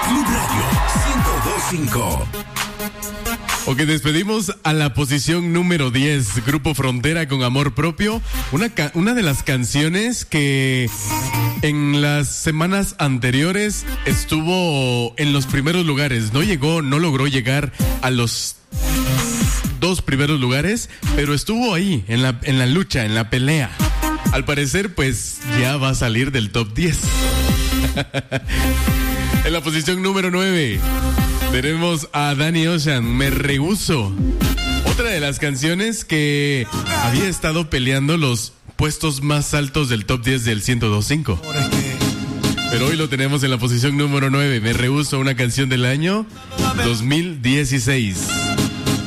Club Radio 102.5. Ok, despedimos a la posición número 10, Grupo Frontera con Amor Propio. Una de las canciones que en las semanas anteriores estuvo en los primeros lugares. No logró llegar a los 2 primeros lugares, pero estuvo ahí, en la lucha, en la pelea. Al parecer, pues, ya va a salir del top 10. En la posición número 9 tenemos a Danny Ocean, Me Rehuso. Otra de las canciones que había estado peleando los puestos más altos del top 10 del 102.5. Pero hoy lo tenemos en la posición número 9, Me Rehuso, una canción del año 2016.